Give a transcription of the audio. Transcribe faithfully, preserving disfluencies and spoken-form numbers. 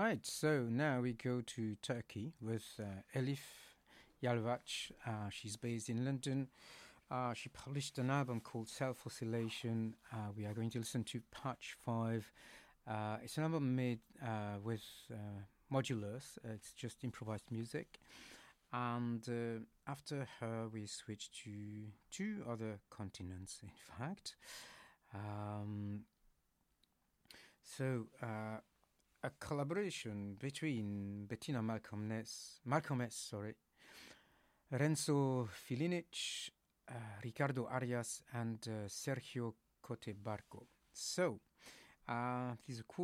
right, so now we go to Turkey with uh, Elif Yalvac. Uh, she's based in London. Uh, she published an album called Self Oscillation. Uh, we are going to listen to Patch five. Uh, it's an album made uh, with uh, modulars. Uh, it's just improvised music. And uh, after her, we switched to two other continents, in fact. Um, so, uh, a collaboration between Bettina Malcolm S, Malcolm S, sorry, Renzo Filinic, uh, Ricardo Arias, and uh, Sergio Cotebarco. So, uh, these are cool.